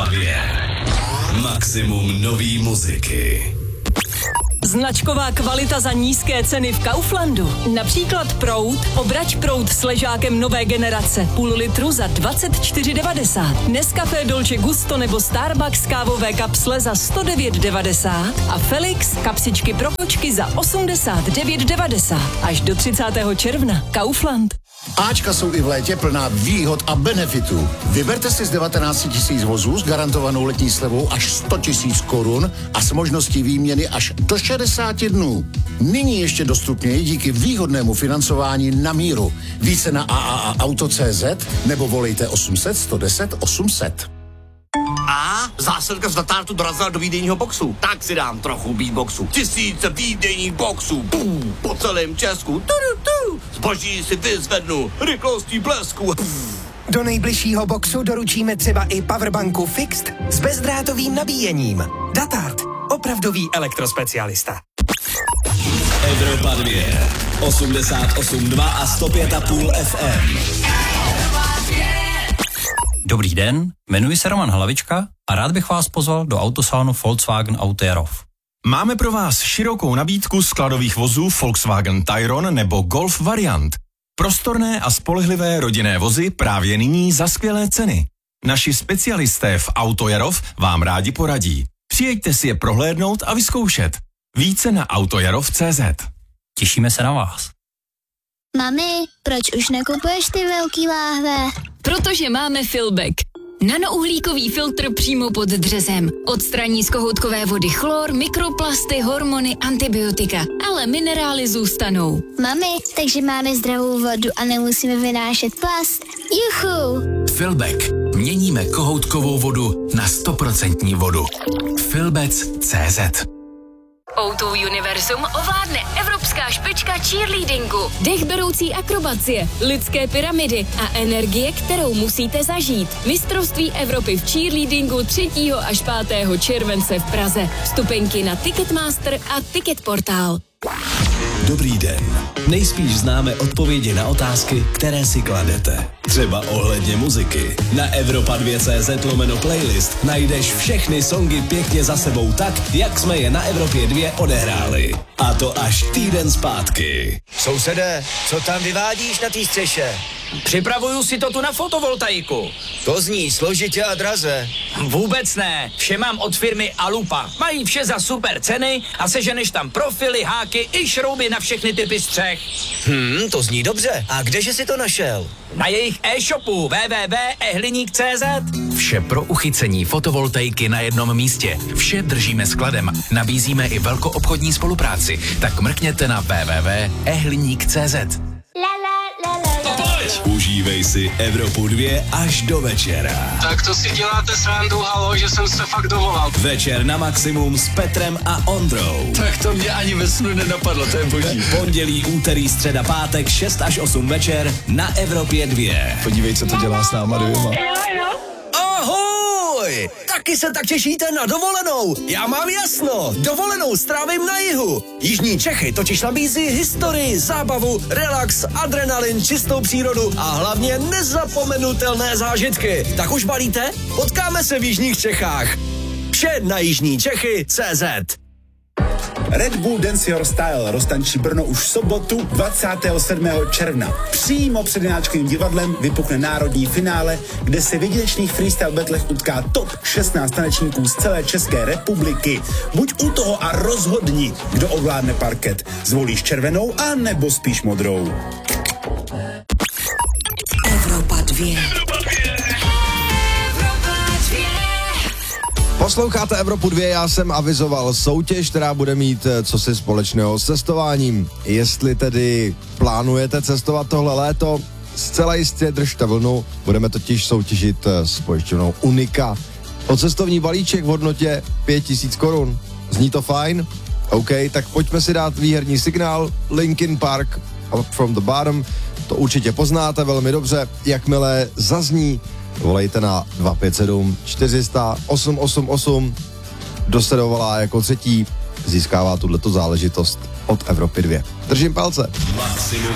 Evropa 2. Maximum nový muziky. Značková kvalita za nízké ceny v Kauflandu. Například proud, obrač proud s ležákem nové generace. Půl litru za 24,90. Nescafé Dolce Gusto nebo Starbucks kávové kapsle za 109,90. A Felix kapsičky pro kočky za 89,90. Až do 30. června. Kaufland. Ačka jsou i v létě plná výhod a benefitů. Vyberte si z 19 000 vozů s garantovanou letní slevou až 100 000 korun a s možností výměny až do 60 dnů. Nyní ještě dostupněji díky výhodnému financování na míru. Více na AAAauto.cz nebo volejte 800 110 800. A zásilka z Datartu dorazila do výdejního boxu. Tak si dám trochu beatboxu. 1000 výdejních boxů. Po celém Česku. Zboží si vyzvednu rychlostí blesku. Do nejbližšího boxu doručíme třeba i powerbanku Fixed s bezdrátovým nabíjením. Datart. Opravdový elektrospecialista. Evropa 2. 88,2 a 105,5 FM. Dobrý den, jmenuji se Roman Hlavička a rád bych vás pozval do autosalonu Volkswagen Auto Jarov. Máme pro vás širokou nabídku skladových vozů Volkswagen Tayron nebo Golf variant. Prostorné a spolehlivé rodinné vozy právě nyní za skvělé ceny. Naši specialisté v Auto Jarov vám rádi poradí. Přijeďte si je prohlédnout a vyzkoušet. Více na autojarov.cz. Těšíme se na vás. Mami, proč už nekupuješ ty velký láhve? Protože máme Filbek. Nanouhlíkový filtr přímo pod dřezem. Odstraní z kohoutkové vody chlor, mikroplasty, hormony, antibiotika. Ale minerály zůstanou. Mami, takže máme zdravou vodu a nemusíme vynášet plast. Juchu! Filbek. Měníme kohoutkovou vodu na 100% vodu. Filbec.cz. O2 Universum ovládne evropská špička cheerleadingu. Dechberoucí akrobacie, lidské pyramidy a energie, kterou musíte zažít. Mistrovství Evropy v cheerleadingu 3. až 5. července v Praze. Vstupenky na Ticketmaster a Ticketportál. Dobrý den. Nejspíš známe odpovědi na otázky, které si kladete. Třeba ohledně muziky. Na Evropa2.cz/playlist najdeš všechny songy pěkně za sebou tak, jak jsme je na Evropě 2 odehráli. A to až týden zpátky. Sousede, co tam vyvádíš na té střeše? Připravuju si to tu na fotovoltaiku. To zní složitě a draze. Vůbec ne. Vše mám od firmy Alupa. Mají vše za super ceny a seženeš tam profily, háky i šrouby na všechny typy střech. To zní dobře. A kdeže jsi to našel? Na jejich e-shopu www.ehliník.cz. Vše pro uchycení fotovoltaiky na jednom místě. Vše držíme skladem. Nabízíme i velkoobchodní spolupráci. Tak mrkněte na www.ehliník.cz. Užívej si Evropu 2 až do večera. Tak to si děláte srandu, halo, že jsem se fakt dovolal. Večer na maximum s Petrem a Ondrou. Tak to mě ani ve snu nenapadlo, to je boží. Pondělí, úterý, středa, pátek, 6 až 8 večer na Evropě 2. Podívej, co to dělá s náma dvěma. Ahoj! Taky se tak těšíte na dovolenou? Já mám jasno, dovolenou strávím na jihu. Jižní Čechy totiž nabízí historii, zábavu, relax, adrenalin, čistou přírodu a hlavně nezapomenutelné zážitky. Tak už balíte? Potkáme se v Jižních Čechách. Vše na Jižní Čechy.cz. Red Bull Dance Your Style roztančí Brno už v sobotu 27. června. Přímo před Janáčkovým divadlem vypukne národní finále, kde se v jedinečných freestyle battlech utká top 16 tanečníků z celé České republiky. Buď u toho a rozhodni, kdo ovládne parket. Zvolíš červenou a nebo spíš modrou. Evropa 2. Posloucháte Evropu 2, já jsem avizoval soutěž, která bude mít cosi společného s cestováním. Jestli tedy plánujete cestovat tohle léto, zcela jistě držte vlnu, budeme totiž soutěžit s pojišťovnou Unika o cestovní balíček v hodnotě 5000 korun. Zní to fajn? OK, tak pojďme si dát výherní signál. Linkin Park, Up From The Bottom, to určitě poznáte velmi dobře, jakmile zazní. Volejte na 257 400 888. Kdo se dovolá jako třetí, získává tuhleto záležitost od Evropy 2. Držím palce. Maximum